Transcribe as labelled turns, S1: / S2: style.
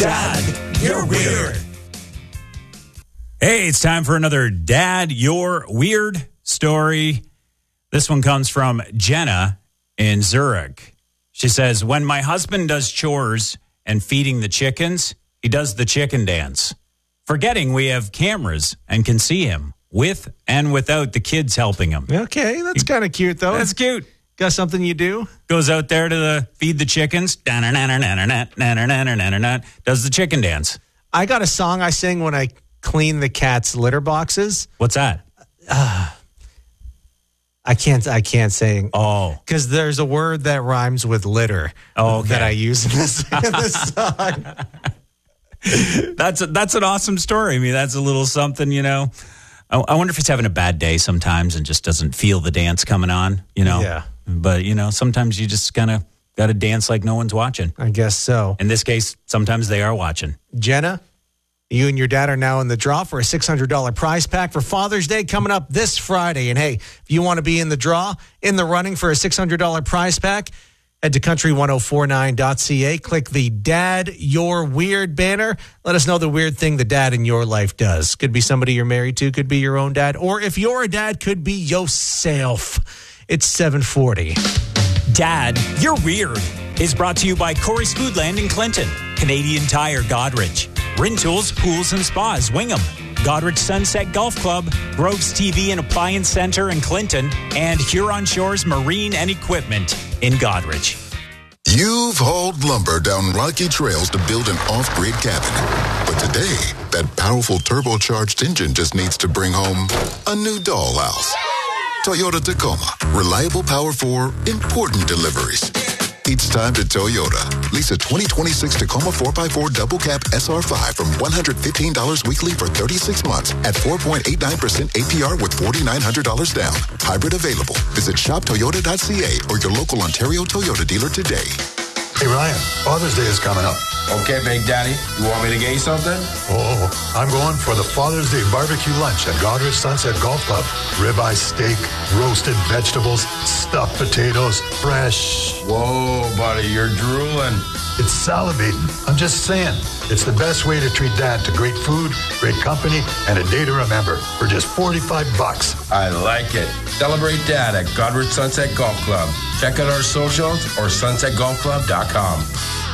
S1: Dad, you're weird.
S2: Hey, it's time for another Dad, You're Weird story. This one comes from Jenna in Zurich. She says, when my husband does chores and feeding the chickens, he does the chicken dance, forgetting we have cameras and can see him with and without the kids helping him.
S3: Okay, that's kind of cute, though.
S2: That's cute.
S3: Got something you do?
S2: Goes out there to feed the chickens, does the chicken dance.
S3: I got a song I sing when I clean the cat's litter boxes.
S2: What's that?
S3: I can't say.
S2: Oh.
S3: Because there's a word that rhymes with litter.
S2: Oh, okay.
S3: That I use in this song.
S2: That's an awesome story. I mean, that's a little something, you know. I wonder if he's having a bad day sometimes and just doesn't feel the dance coming on, you know.
S3: Yeah.
S2: But, you know, sometimes you just kind of got to dance like no one's watching.
S3: I guess so.
S2: In this case, sometimes they are watching.
S3: Jenna, you and your dad are now in the draw for a $600 prize pack for Father's Day coming up this Friday. And hey, if you want to be in the draw, in the running for a $600 prize pack, head to country1049.ca. Click the Dad, You're Weird banner. Let us know the weird thing the dad in your life does. Could be somebody you're married to, could be your own dad, or if you're a dad, could be yourself. It's 7:40.
S2: Dad, You're Weird is brought to you by Corey's Foodland in Clinton, Canadian Tire Godrich, Rentals, Pools and Spas, Wingham, Godrich Sunset Golf Club, Groves TV and Appliance Center in Clinton, and Huron Shores Marine and Equipment in Godrich.
S4: You've hauled lumber down rocky trails to build an off-grid cabin. But today, that powerful turbocharged engine just needs to bring home a new dollhouse. Toyota Tacoma. Reliable power for important deliveries. It's time to Toyota. Lease a 2026 Tacoma 4x4 double cab SR5 from $115 weekly for 36 months at 4.89% APR with $4,900 down. Hybrid available. Visit shoptoyota.ca or your local Ontario Toyota dealer today.
S5: Hey, Ryan, Father's Day is coming up.
S6: Okay, Big Daddy. You want me to get you something?
S5: Oh, I'm going for the Father's Day barbecue lunch at Godrich Sunset Golf Club. Ribeye steak, roasted vegetables, stuffed potatoes, fresh.
S6: Whoa, buddy, you're drooling.
S5: It's salivating. I'm just saying. It's the best way to treat Dad to great food, great company, and a day to remember for just $45.
S6: I like it. Celebrate Dad at Godrich Sunset Golf Club. Check out our socials or sunsetgolfclub.com.